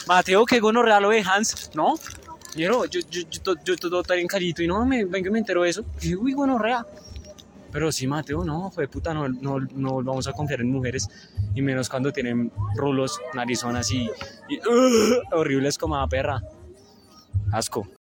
Mateo, que gonorrea lo de Hans, ¿no? Yo todo tan carito y no, vengo y me entero de eso. Y digo, uy, gonorrea. Pero sí, Mateo, no, fue puta, no vamos a confiar en mujeres. Y menos cuando tienen rulos, narizonas y horribles como a perra. Asco.